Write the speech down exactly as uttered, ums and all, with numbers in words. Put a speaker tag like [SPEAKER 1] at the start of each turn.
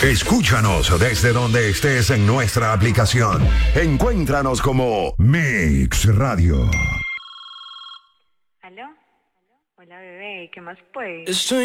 [SPEAKER 1] Escúchanos desde donde estés en nuestra aplicación. Encuéntranos como Mix Radio.
[SPEAKER 2] ¿Aló? Hola, bebé, ¿qué más pues?
[SPEAKER 3] Estoy